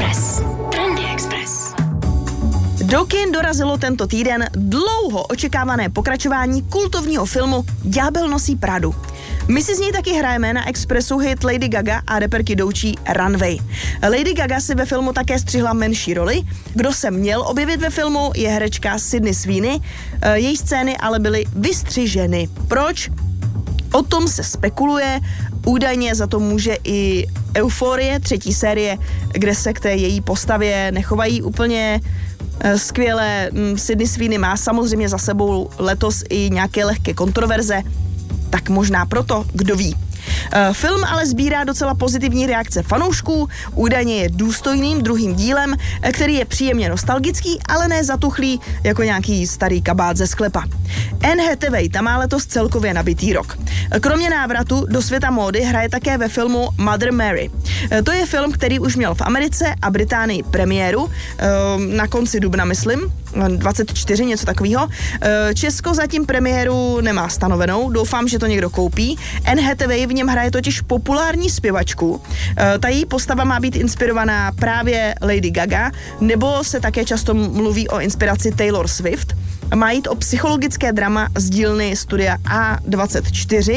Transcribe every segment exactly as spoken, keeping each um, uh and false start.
Express. Trendy Express. Do kin dorazilo tento týden dlouho očekávané pokračování kultovního filmu Ďábel nosí Pradu. My si z něj taky hrajeme na Expressu hit Lady Gaga a reperky Doučí Runway. Lady Gaga si ve filmu také střihla menší roli. Kdo se měl objevit ve filmu, je herečka Sydney Sweeney. Její scény ale byly vystřiženy. Proč? O tom se spekuluje, údajně za to může i Euforie, třetí série, kde se k té její postavě nechovají úplně skvěle. Sydney Sweeney má samozřejmě za sebou letos i nějaké lehké kontroverze, tak možná proto, kdo ví. Film ale sbírá docela pozitivní reakce fanoušků, údajně je důstojným druhým dílem, který je příjemně nostalgický, ale ne zatuchlý jako nějaký starý kabát ze sklepa. Anne Hathaway tam má letos celkově nabitý rok. Kromě návratu do světa módy hraje také ve filmu Mother Mary. To je film, který už měl v Americe a Británii premiéru, na konci dubna, myslím, dvacet čtyři, něco takového. Česko zatím premiéru nemá stanovenou, doufám, že to někdo koupí. Anne Hathaway v něm hraje totiž populární zpěvačku. Ta její postava má být inspirovaná právě Lady Gaga, nebo se také často mluví o inspiraci Taylor Swift. Má jít o psychologické drama z dílny studia A dvacet čtyři.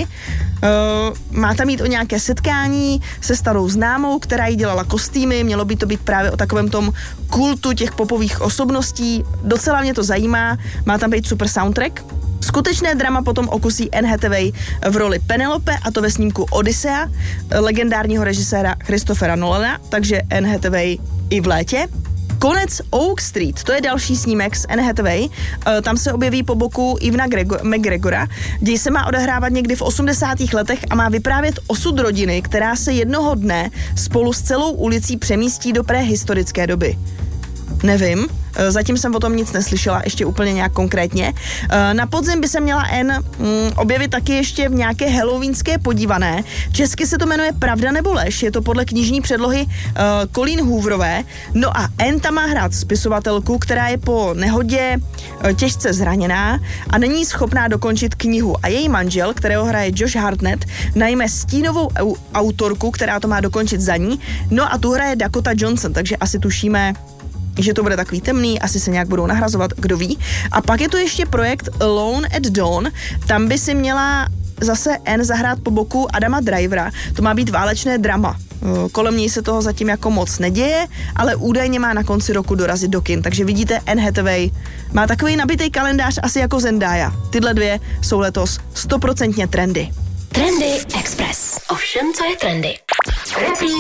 Má tam jít o nějaké setkání se starou známou, která jí dělala kostýmy, mělo by to být právě o takovém tom kultu těch popových osobností. Docela mě to zajímá, má tam být super soundtrack. Skutečné drama potom okusí Anne Hathaway v roli Penelope, a to ve snímku Odyssea legendárního režiséra Christophera Nolana, takže Anne Hathaway i v létě. Konec Oak Street, to je další snímek s Anne Hathaway, tam se objeví po boku Evana Grego- McGregora. Děj se má odehrávat někdy v osmdesátých letech a má vyprávět osud rodiny, která se jednoho dne spolu s celou ulicí přemístí do préhistorické doby. Nevím, zatím jsem o tom nic neslyšela, ještě úplně nějak konkrétně. Na podzim by se měla Anne objevit taky ještě v nějaké halloweenské podívané. Česky se to jmenuje Pravda nebo lež, je to podle knižní předlohy Colleen Hooverové. No a Anne tam má hrát spisovatelku, která je po nehodě těžce zraněná a není schopná dokončit knihu. A její manžel, kterého hraje Josh Hartnett, najme stínovou autorku, která to má dokončit za ní. No a tu hraje Dakota Johnson, takže asi tušíme, že to bude takový temný, asi se nějak budou nahrazovat, kdo ví. A pak je tu ještě projekt Alone at Dawn, tam by si měla zase Anne zahrát po boku Adama Drivera, to má být válečné drama. Kolem něj se toho zatím jako moc neděje, ale údajně má na konci roku dorazit do kin, takže vidíte, Anne Hathaway má takový nabitý kalendář asi jako Zendaya. Tyhle dvě jsou letos stoprocentně trendy. Trendy Express. Ovšem, co je trendy.